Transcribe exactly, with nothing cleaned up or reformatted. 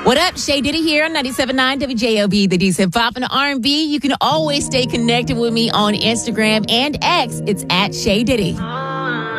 What up? Shay Diddy here on ninety-seven point nine W J L B, the decent pop and the R and B. You can always stay connected with me on Instagram and X. It's at Shay Diddy.